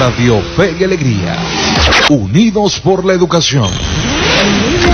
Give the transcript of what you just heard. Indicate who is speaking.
Speaker 1: Radio Fe y Alegría. Unidos por la educación.